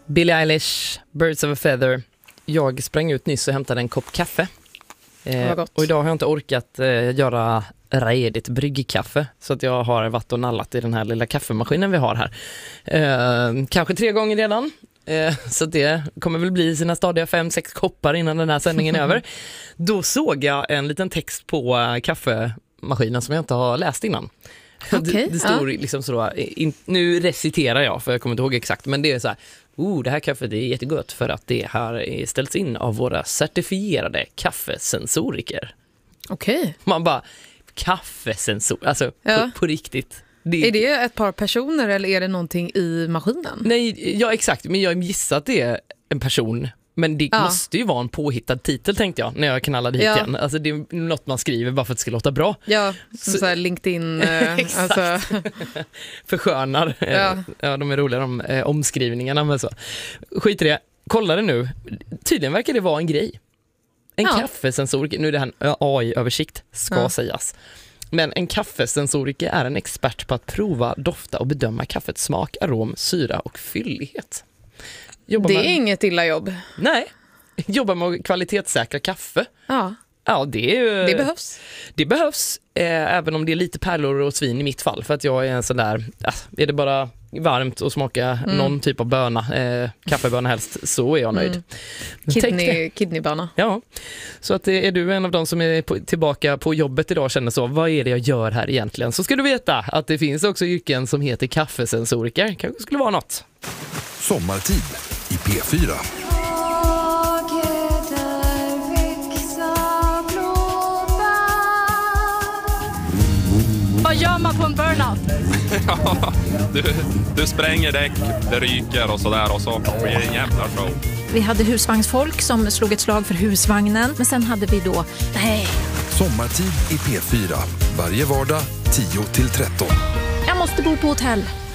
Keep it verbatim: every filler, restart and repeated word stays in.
Billie Eilish, Birds of a Feather. Jag sprang ut nyss och hämtade en kopp kaffe. Eh, och idag har jag inte orkat eh, göra redigt bryggkaffe. Så att jag har varit och nallat i den här lilla kaffemaskinen vi har här. Eh, kanske tre gånger redan. Eh, så det kommer väl bli sina stadiga fem, sex koppar innan den här sändningen är över. Då såg jag en liten text på eh, kaffemaskinen som jag inte har läst innan. Okay, det, det står ja. liksom så, in, nu reciterar jag för jag kommer inte ihåg exakt, men det är så här: oh, det här kaffet är jättegott för att det här ställs in av våra certifierade kaffesensoriker. Okej. Okay. Man bara, kaffesensor, alltså ja. på, på riktigt. Det, är det ett par personer eller är det någonting i maskinen? Nej, ja exakt, men jag gissar att det är en person. Men det ja. måste ju vara en påhittad titel, tänkte jag när jag knallade hit ja. igen. Alltså det är något man skriver bara för att det ska låta bra. Ja, som så, så här LinkedIn. Eh, exakt. Alltså. Förskönar. Ja. ja, de är roliga de eh, omskrivningarna. Men så. Skit i det. Kolla det nu. Tydligen verkar det vara en grej. En ja. kaffesensoriker. Nu är det här en A I-översikt, ska ja. sägas. Men en kaffesensoriker är en expert på att prova, dofta och bedöma kaffets smak, arom, syra och fyllighet. Jobbar det är med... inget illa jobb. Nej, jobbar med att kvalitetssäkra kaffe. Ja, ja det, är ju... det behövs. Det behövs, eh, även om det är lite pärlor och svin i mitt fall. För att jag är en sån där, äh, är det bara varmt och smaka mm. någon typ av böna, eh, kaffeböna helst, så är jag nöjd. Mm. Kidney, kidneyböna. Ja, så att är du en av dem som är på, tillbaka på jobbet idag och känner så, vad är det jag gör här egentligen? Så ska du veta att det finns också yrken som heter kaffesensoriker. Kanske skulle vara något. Sommartid i P fyra. Vad gör man på en burnout? Ja, du, du spränger däck, det ryker och sådär och så blir det en jävla show. Vi hade husvagnsfolk som slog ett slag för husvagnen, men sen hade vi då, nej. Sommartid i P fyra, varje vardag tio till tretton. Jag måste bo på hotell.